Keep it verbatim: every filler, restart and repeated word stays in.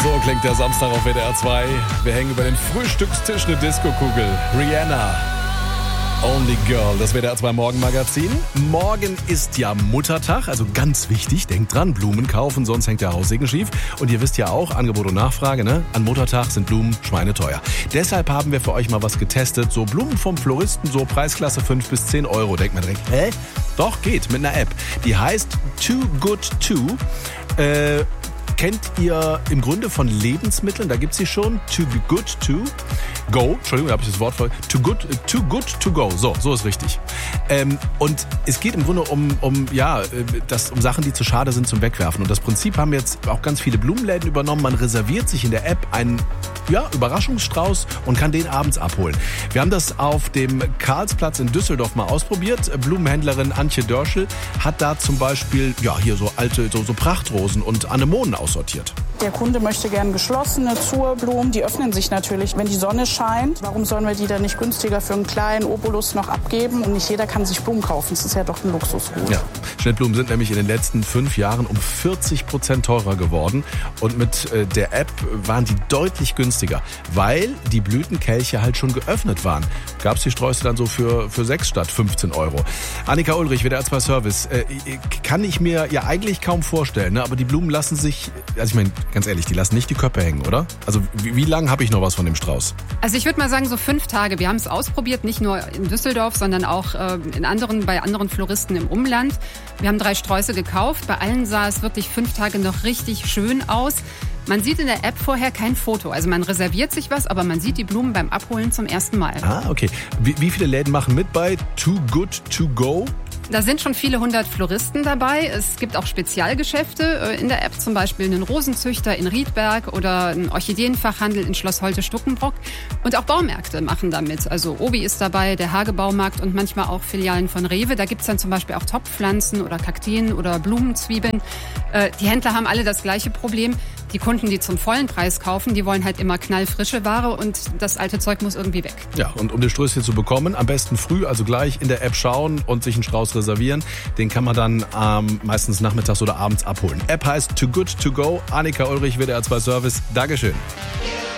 So klingt der Samstag auf W D R zwei. Wir hängen über den Frühstückstisch eine Disco-Kugel. Rihanna, Only Girl, das W D R zwei Morgenmagazin. Morgen ist ja Muttertag, also ganz wichtig, denkt dran, Blumen kaufen, sonst hängt der Haussegen schief. Und ihr wisst ja auch, Angebot und Nachfrage, ne? An Muttertag sind Blumen schweineteuer. Deshalb haben wir für euch mal was getestet, so Blumen vom Floristen, so Preisklasse fünf bis zehn Euro. Denkt man direkt, hä? Doch, geht, mit einer App. Die heißt Too Good To. Äh... Kennt ihr im Grunde von Lebensmitteln, da gibt es sie schon, Too Good To Go, Entschuldigung, da habe ich das Wort voll, Too Good, too good To Go, so, so ist richtig. Ähm, und es geht im Grunde um, um, ja, das, um Sachen, die zu schade sind zum Wegwerfen. Und das Prinzip haben jetzt auch ganz viele Blumenläden übernommen. Man reserviert sich in der App einen ja, Überraschungsstrauß und kann den abends abholen. Wir haben das auf dem Karlsplatz in Düsseldorf mal ausprobiert. Blumenhändlerin Antje Dörschel hat da zum Beispiel ja, hier so alte so, so Prachtrosen und Anemonen aussortiert. Der Kunde möchte gerne geschlossene Zurblumen. Die öffnen sich natürlich, wenn die Sonne scheint. Warum sollen wir die dann nicht günstiger für einen kleinen Obolus noch abgeben? Und nicht jeder kann sich Blumen kaufen. Das ist ja doch ein Luxusgut. Ja. Schnittblumen sind nämlich in den letzten fünf Jahren um vierzig Prozent teurer geworden. Und mit äh, der App waren die deutlich günstiger, weil die Blütenkelche halt schon geöffnet waren. Gab es die Sträuße dann so für, für sechs statt fünfzehn Euro. Annika Ulrich, W D R zwei Service. Äh, kann ich mir ja eigentlich kaum vorstellen, ne? Aber die Blumen lassen sich, also ich meine, ganz ehrlich, die lassen nicht die Köpfe hängen, oder? Also wie, wie lange habe ich noch was von dem Strauß? Also ich würde mal sagen, so fünf Tage. Wir haben es ausprobiert, nicht nur in Düsseldorf, sondern auch äh, in anderen, bei anderen Floristen im Umland. Wir haben drei Sträuße gekauft. Bei allen sah es wirklich fünf Tage noch richtig schön aus. Man sieht in der App vorher kein Foto. Also man reserviert sich was, aber man sieht die Blumen beim Abholen zum ersten Mal. Ah, okay. Wie, wie viele Läden machen mit bei Too Good To Go? Da sind schon viele hundert Floristen dabei. Es gibt auch Spezialgeschäfte in der App, zum Beispiel einen Rosenzüchter in Riedberg oder einen Orchideenfachhandel in Schloss Holte-Stuckenbrock. Und auch Baumärkte machen damit. Also Obi ist dabei, der Hage-Baumarkt und manchmal auch Filialen von Rewe. Da gibt's dann zum Beispiel auch Topfpflanzen oder Kakteen oder Blumenzwiebeln. Die Händler haben alle das gleiche Problem. Die Kunden, die zum vollen Preis kaufen, die wollen halt immer knallfrische Ware und das alte Zeug muss irgendwie weg. Ja, und um das Strößchen zu bekommen, am besten früh, also gleich in der App schauen und sich einen Strauß reservieren. Den kann man dann ähm, meistens nachmittags oder abends abholen. App heißt Too Good To Go. Annika Ulrich, W D R zwei Service. Dankeschön.